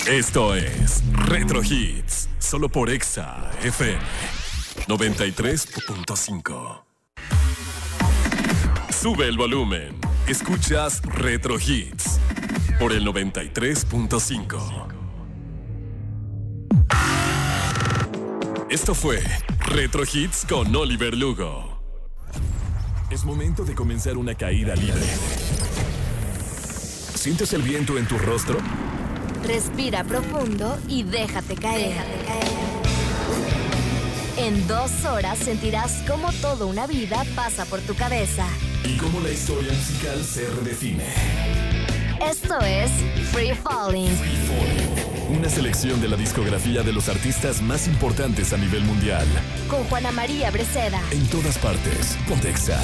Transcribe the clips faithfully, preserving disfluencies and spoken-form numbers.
Esto es Retro Hits, solo por Exa F M noventa y tres punto cinco. Sube el volumen. Escuchas Retro Hits por el noventa y tres punto cinco. Esto fue Retro Hits con Oliver Lugo. Es momento de comenzar una caída libre. ¿Sientes el viento en tu rostro? Respira profundo y déjate caer. Déjate caer. En dos horas sentirás cómo toda una vida pasa por tu cabeza. Y cómo la historia musical se redefine. Esto es Free Falling. Free Falling. Una selección de la discografía de los artistas más importantes a nivel mundial. Con Juana María Breceda. En todas partes, Ponte Exa.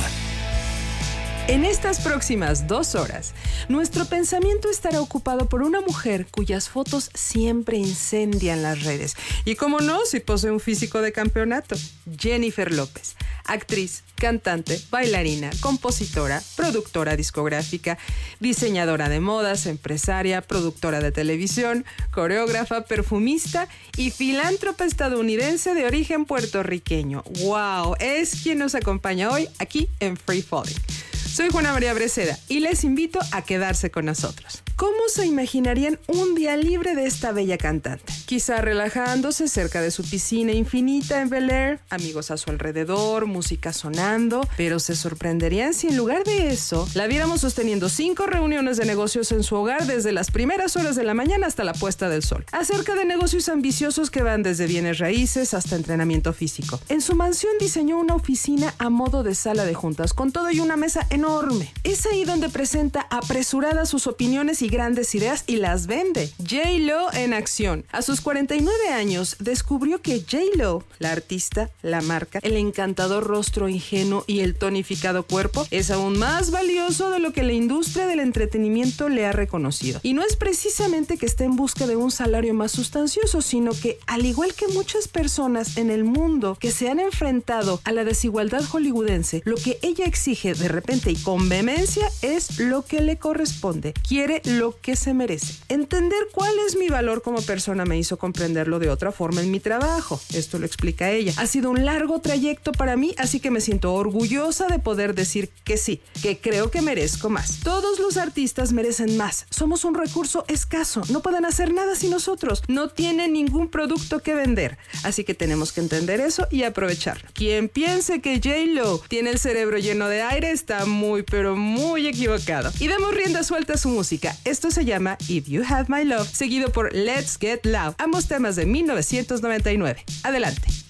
En estas próximas dos horas, nuestro pensamiento estará ocupado por una mujer cuyas fotos siempre incendian las redes. Y cómo no, si posee un físico de campeonato. Jennifer López, actriz, cantante, bailarina, compositora, productora discográfica, diseñadora de modas, empresaria, productora de televisión, coreógrafa, perfumista y filántropa estadounidense de origen puertorriqueño. ¡Wow! Es quien nos acompaña hoy aquí en Free Falling. Soy Juana María Breceda y les invito a quedarse con nosotros. ¿Cómo se imaginarían un día libre de esta bella cantante? Quizá relajándose cerca de su piscina infinita en Bel Air, amigos a su alrededor, música sonando, pero se sorprenderían si en lugar de eso la viéramos sosteniendo cinco reuniones de negocios en su hogar desde las primeras horas de la mañana hasta la puesta del sol, acerca de negocios ambiciosos que van desde bienes raíces hasta entrenamiento físico. En su mansión diseñó una oficina a modo de sala de juntas, con todo y una mesa enorme. Es ahí donde presenta apresuradas sus opiniones y grandes ideas y las vende. J-Lo en acción. A sus cuarenta y nueve años descubrió que J-Lo, la artista, la marca, el encantador rostro ingenuo y el tonificado cuerpo es aún más valioso de lo que la industria del entretenimiento le ha reconocido. Y no es precisamente que esté en busca de un salario más sustancioso, sino que, al igual que muchas personas en el mundo que se han enfrentado a la desigualdad hollywoodense, lo que ella exige de repente y con vehemencia es lo que le corresponde. Quiere lo que se merece. Entender cuál es mi valor como persona me hizo comprenderlo de otra forma en mi trabajo. Esto lo explica ella. Ha sido un largo trayecto para mí, así que me siento orgullosa de poder decir que sí, que creo que merezco más. Todos los artistas merecen más. Somos un recurso escaso. No pueden hacer nada sin nosotros. No tienen ningún producto que vender. Así que tenemos que entender eso y aprovecharlo. Quien piense que J-Lo tiene el cerebro lleno de aire está muy, pero muy equivocado. Y damos rienda suelta a su música. Esto se llama If You Have My Love, seguido por Let's Get Loud, ambos temas de mil novecientos noventa y nueve. Adelante.